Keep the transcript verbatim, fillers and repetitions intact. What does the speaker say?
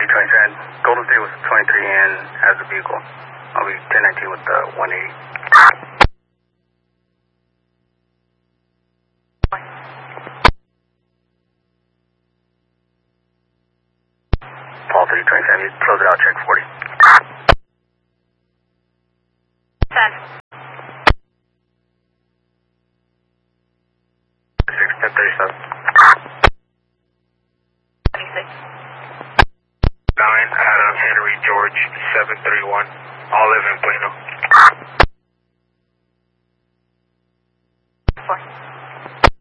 three twenty-seven. Golden State was twenty-three and has a vehicle. I'll be ten nineteen with the one eighty. Paul three twenty-seven, you close it out, check forty. ten. six ten thirty-seven. twenty-six. nine, Adam Henry George, seven three one. All live in Plano.